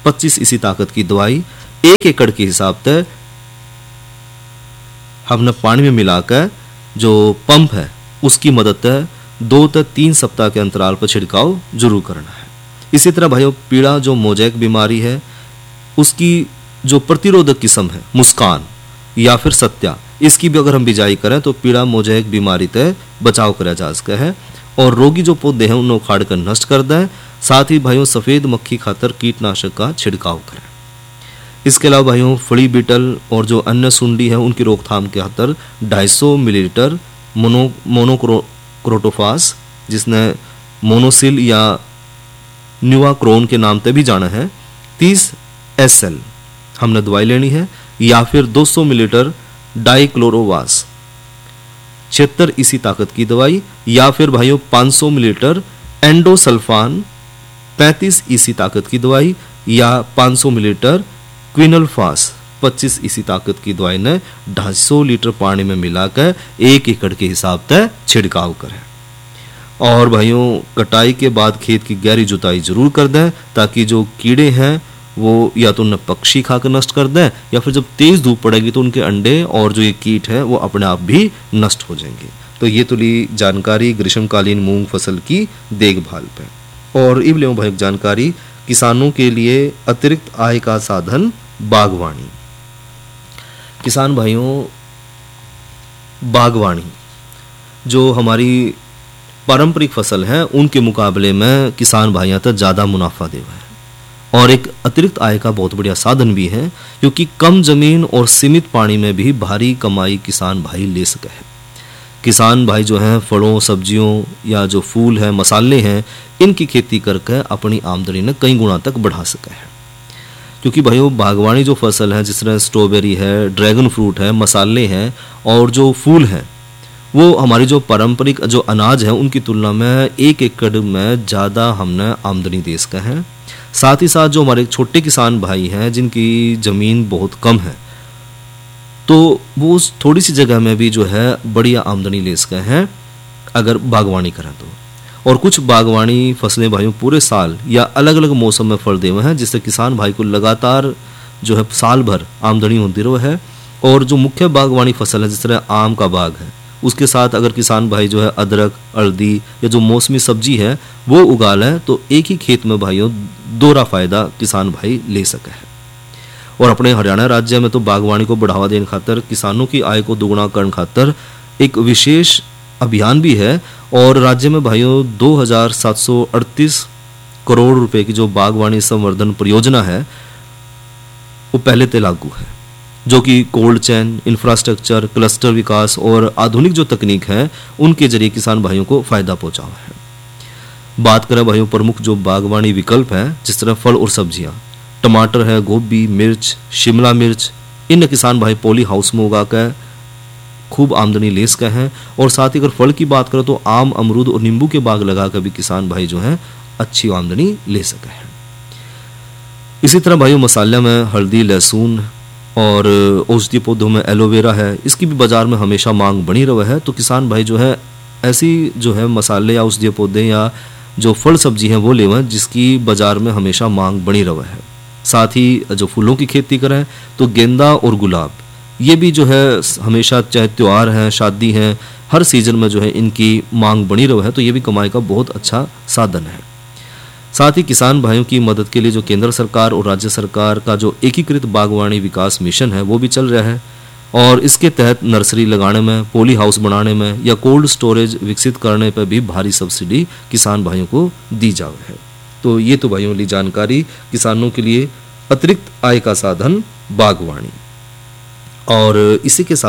25 इसी ताकत की दवाई 1 एकड़ के हिसाब से हमने पानी में मिलाकर जो पंप है उसकी मदद से 2 से 3 सप्ताह के अंतराल पर छिड़काव जरूर करना है। इसी तरह भाइयों पीड़ा जो मोज़ेक बीमारी है उसकी जो प्रतिरोधक किस्म है मुस्कान या फिर सत्या, इसकी भी अगर हम बिजाई करें तो पीड़ा मोज़ेक बीमारी से बचाव करा जा सकता है और रोगी जो पौधे हैं उन्हें उखाड़ कर नष्ट कर दें। साथ ही भाइयों सफ़ेद मक्खी खातर कीटनाशक का छिड़काव करें। इसके अलावा भाइयों फड़ी बीटल और जो अन्य सुंडी है उनकी रोकथाम के खातर 250 मिलीलीटर मोनोक्रोटोफास जिसने मोनोसिल या न्यूआक्रोन के नाम से भी जाना है 30 SL हमने दवाई लेनी है, या फिर 200 मिलीलीटर डाइक्लोरोवास 76 इसी ताकत की दवाई, या फिर भाइयों 500 मिलीलीटर एंडोसल्फान 35 इसी ताकत की दवाई, या 500 मिलीलीटर क्विनलफास 25 इसी ताकत की दवाई ने 250 लीटर पानी में मिलाकर 1 एकड़ के हिसाब से छिड़काव करें। और भाइयों कटाई के बाद खेत की गहरी जुताई जरूर कर दें ताकि जो कीड़े हैं वो या तो उन्हें पक्षी खाकर नष्ट कर दें या फिर जब तेज धूप पड़ेगी तो उनके अंडे और जो ये कीट है वो अपने आप भी नष्ट हो जाएंगे। तो ये तो ली जानकारी ग्रीष्मकालीन मूंग फसल की देखभाल पे। और इब ले भाई जानकारी किसानों के लिए अतिरिक्त आय का साधन बागवानी। किसान भाइयों बागवानी जो हमारी पारंपरिक फसल है उनके मुकाबले में किसान भाइयों तक ज़्यादा मुनाफा देवा है और एक अतिरिक्त आय का बहुत बढ़िया साधन भी है क्योंकि कम जमीन और सीमित पानी में भी भारी कमाई किसान भाई ले सके है। किसान भाई जो हैं फलों सब्जियों या जो फूल है मसाले हैं इनकी खेती करके अपनी आमदनी ने कई गुना तक बढ़ा सके है। क्योंकि भाइयों बागवानी जो फसल है जिस तरह स्ट्रॉबेरी है, ड्रैगन फ्रूट है, मसाले हैं और जो फूल हैं वो हमारी जो पारंपरिक जो अनाज है उनकी तुलना में 1 एकड़ में ज़्यादा हमने आमदनी दे सका है। साथ ही साथ जो हमारे छोटे किसान भाई हैं जिनकी ज़मीन बहुत कम है तो वो उस थोड़ी सी जगह में भी जो है बढ़िया आमदनी ले सके हैं अगर बागवानी करें तो। और कुछ बागवानी फसलें भाइयों पूरे साल या अलग अलग मौसम में फल दे हुए हैं जिससे किसान भाई को लगातार जो है साल भर आमदनी होती रही है। और जो मुख्य बागवानी फसल है जिस तरह आम का बाग है उसके साथ अगर किसान भाई जो है अदरक हल्दी या जो मौसमी सब्जी है वो उगा लें तो एक ही खेत में भाइयों दोहरा फायदा किसान भाई ले सके है। और अपने हरियाणा राज्य में तो बागवानी को बढ़ावा देने खातर किसानों की आय को दोगुना करने खातर एक विशेष अभियान भी है और राज्य में भाइयों 2738 करोड़ रुपए की जो बागवानी संवर्धन परियोजना है वो पहले से लागू है जो कि कोल्ड चेन इंफ्रास्ट्रक्चर क्लस्टर विकास और आधुनिक जो तकनीक है उनके जरिए किसान भाइयों को फायदा पहुंचावा है। बात करें भाइयों प्रमुख जो बागवानी विकल्प है जिस तरह फल और सब्जियां टमाटर है, गोभी, मिर्च, शिमला मिर्च, इन किसान भाई पॉली हाउस में उगा कर खूब आमदनी ले सके हैं। और साथ ही अगर फल की बात करें तो आम अमरूद और नींबू के बाग लगा कर भी किसान भाई जो हैं अच्छी आमदनी ले सके हैं। इसी तरह भाइयों मसाले में हल्दी लहसुन और औषधीय पौधों में एलोवेरा है, इसकी भी बाजार में हमेशा मांग बनी रही है। तो किसान भाई जो है ऐसी जो है मसाले या औषधीय पौधे या जो फल सब्जी हैं वो लेवें जिसकी बाजार में हमेशा मांग बनी रही है। साथ ही जो फूलों की खेती करें तो गेंदा और गुलाब ये भी जो है हमेशा चाहे त्यौहार हैं शादी हैं हर सीजन में जो है इनकी मांग बनी रही है तो ये भी कमाई का बहुत अच्छा साधन है। साथ ही किसान भाइयों की मदद के लिए जो केंद्र सरकार और राज्य सरकार का जो एकीकृत बागवानी विकास मिशन है वो भी चल रहा है और इसके तहत नर्सरी लगाने में, पॉली हाउस बनाने में या कोल्ड स्टोरेज विकसित करने पर भी भारी सब्सिडी किसान भाइयों को दी जावे है। तो ये तो भाइयों ली जानकारी किसानों के लिए अतिरिक्त आय का साधन बागवानी। और इसी के साथ